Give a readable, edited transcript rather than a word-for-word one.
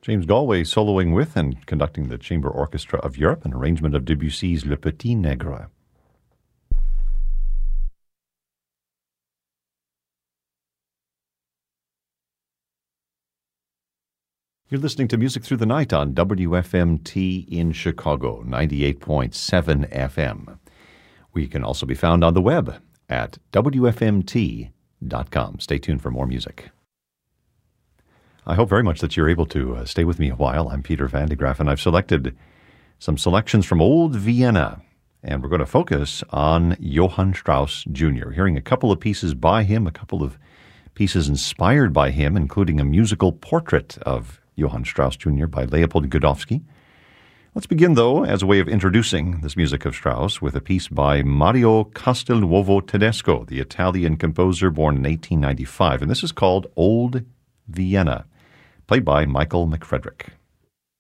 James Galway soloing with and conducting the Chamber Orchestra of Europe, an arrangement of Debussy's Le Petit Nègre. You're listening to Music Through the Night on WFMT in Chicago, 98.7 FM. We can also be found on the web at WFMT.com. Stay tuned for more music. I hope very much that you're able to stay with me a while. I'm Peter Van de Graaff, and I've selected some selections from Old Vienna, and we're going to focus on Johann Strauss Jr., hearing a couple of pieces by him, a couple of pieces inspired by him, including a musical portrait of Johann Strauss Jr. by Leopold Godowsky. Let's begin, though, as a way of introducing this music of Strauss, with a piece by Mario Castelnuovo Tedesco, the Italian composer born in 1895, and this is called Old Vienna, played by Michael McFrederick.